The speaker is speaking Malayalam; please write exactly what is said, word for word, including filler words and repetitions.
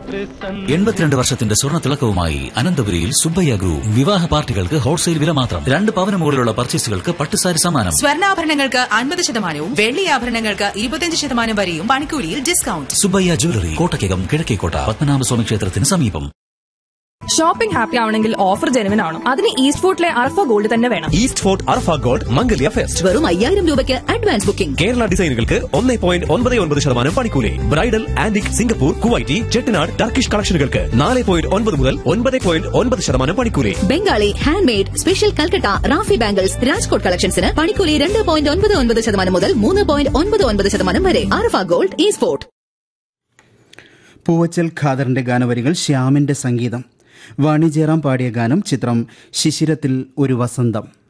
എൺപത്തിരണ്ട് വർഷത്തിന്റെ സ്വർണ്ണ തിളക്കവുമായി അനന്തപുരിയിൽ സുബ്ബയ്യ ഗ്രൂപ്പ്. വിവാഹ പാർട്ടികൾക്ക് ഹോൾസെയിൽ വില മാത്രം. രണ്ട് പവന് മുകളിലുള്ള പർച്ചേസുകൾക്ക് പട്ടുസാരി സമ്മാനം. സ്വർണ്ണാഭരണങ്ങൾക്ക് അൻപത് ശതമാനവും വെള്ളി ആഭരണങ്ങൾക്ക് ഇരുപത്തിയഞ്ച് ശതമാനം വരെയും പണിക്കൂലിയിൽ ഡിസ്കൗണ്ട്. സുബ്ബയ്യ ജ്വല്ലറി, കോട്ടയ്ക്കകം, കിഴക്കേക്കോട്ട, പത്മനാഭസ്വാമി ക്ഷേത്രത്തിന് സമീപം. ഷോപ്പിംഗ് ഹാപ്പി ആവണമെങ്കിൽ ഓഫർ ജെനുവിൻ ആണ്. അതിന് ഈസ്റ്റ് ഫോർട്ടിലെ അർഫ ഗോൾഡ് തന്നെ വേണം. ഈസ്റ്റ് ഫോർട്ട് അർഫ ഗോൾഡ് മംഗല്യ ഫെസ്റ്റ്. വെറും അയ്യായിരം രൂപയ്ക്ക് അഡ്വാൻസ് ബുക്കിംഗ്. കേരള ഡിസൈനുകൾക്ക് ഒന്ന് പോയിന്റ് ഒൻപത് ഒൻപത് ശതമാനം പണിക്കൂലി. Bridal, antique, Singapore, Kuwaiti, Chettinad, Turkish കളക്ഷനുകൾക്ക് നാല് പോയിന്റ് ഒൻപത് മുതൽ ഒൻപത് പോയിന്റ് ഒൻപത് ശതമാനം പണിക്കൂലി. Bengali, hand made, special Calcutta, Rafi bangles, Rajkot കളക്ഷൻസിന് പണിക്കൂലി രണ്ട് പോയിന്റ് ഒൻപത് ഒൻപത് ശതമാനം മുതൽ മൂന്ന് പോയിന്റ് ഒൻപത് ഒൻപത് ശതമാനം വരെ. Arfa gold east fort. Poovachal ഖാദറിന്റെ ഗാനവരികൾ ശ്യാമിന്റെ സംഗീതം. വാണി ജയറാം പാടിയ ഗാനം. ചിത്രം ശിശിരത്തിൽ ഒരു വസന്തം.